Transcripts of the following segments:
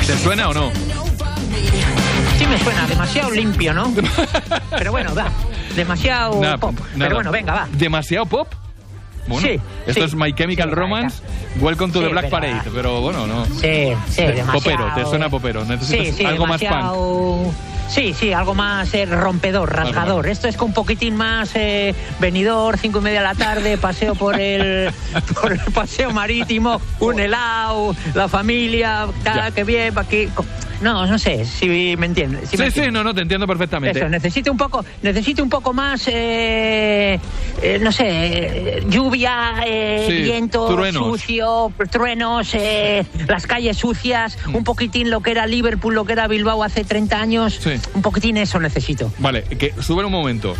¿Te suena o no? Sí me suena, demasiado limpio, ¿no? Pero bueno, va, demasiado pop. Pero bueno, venga, va. ¿Demasiado pop? Bueno, sí. Esto es My Chemical Romance, Welcome to the Black Parade, pero bueno, no. Sí, demasiado. Popero, te suena popero, necesitas algo demasiado... más punk. Sí, algo más rompedor, rasgador. Esto es con un poquitín más venidor, 5:30 de la tarde, paseo por el paseo marítimo, un helado, la familia, qué bien, aquí. No sé si me entiendes. Sí, no, te entiendo perfectamente. Eso, necesito un poco más, no sé, lluvia, viento, truenos. sucio, truenos, las calles sucias, un poquitín lo que era Liverpool, lo que era Bilbao hace 30 años, un poquitín eso necesito. Vale, que sube un momento.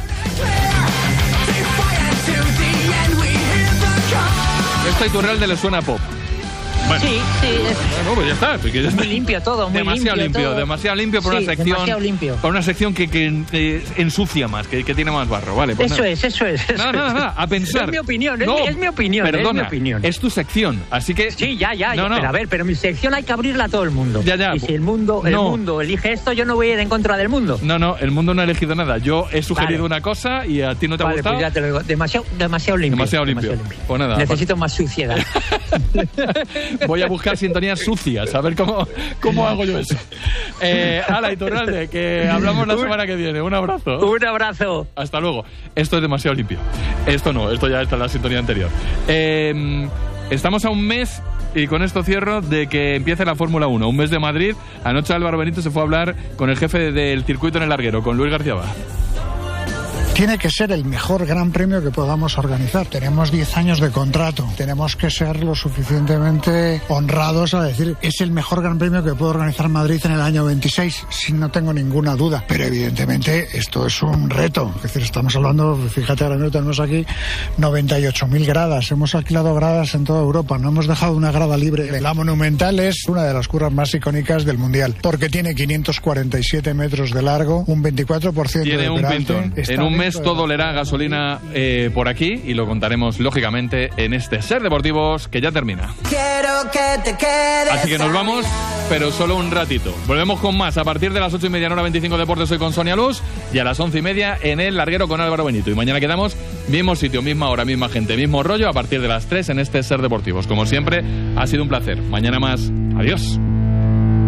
Esto a Iturralde le suena pop. Bueno. Sí. No, pues ya está. Muy limpio todo, muy demasiado limpio. Demasiado limpio por una sección. Demasiado limpio. Por una sección que ensucia más, que tiene más barro. Vale, pues eso es. Nada. A pensar. Es mi opinión, es mi opinión. Perdona, es mi opinión. Es tu sección, así que. Sí, ya. No. Pero mi sección hay que abrirla a todo el mundo. Ya. Y si el mundo elige esto, yo no voy a ir en contra del mundo. No, el mundo no ha elegido nada. Yo he sugerido una cosa y a ti no te ha gustado. Pues ya te lo digo. Demasiado limpio. Demasiado limpio. Pues nada. Necesito más suciedad. Voy a buscar sintonías sucias, a ver cómo hago yo eso. Hala, Iturralde, que hablamos la semana que viene. Un abrazo. Un abrazo. Hasta luego. Esto es demasiado limpio. Esto no, esto ya está en la sintonía anterior. Estamos a un mes, y con esto cierro, de que empiece la Fórmula 1. Un mes de Madrid. Anoche Álvaro Benito se fue a hablar con el jefe del circuito en el larguero, con Luis García Bá. Tiene que ser el mejor gran premio que podamos organizar. Tenemos 10 años de contrato. Tenemos que ser lo suficientemente honrados a decir es el mejor gran premio que puede organizar Madrid en el año 26, si no tengo ninguna duda. Pero evidentemente esto es un reto. Es decir, estamos hablando, fíjate, ahora mismo tenemos aquí 98.000 gradas. Hemos alquilado gradas en toda Europa. No hemos dejado una grada libre. La Monumental es una de las curvas más icónicas del Mundial, porque tiene 547 metros de largo, un 24% tiene de un pintón. En un mes todo olerá gasolina por aquí y lo contaremos lógicamente en este Ser Deportivos que ya termina. Quiero que te quedes. Así que nos vamos, pero solo un ratito. Volvemos con más a partir de las 8:30 en Hora 25 Deportes. Hoy con Sonia Luz y a las 11:30 en el larguero con Álvaro Benito. Y mañana quedamos mismo sitio, misma hora, misma gente, mismo rollo a partir de las 3 en este Ser Deportivos. Como siempre, ha sido un placer. Mañana más. Adiós.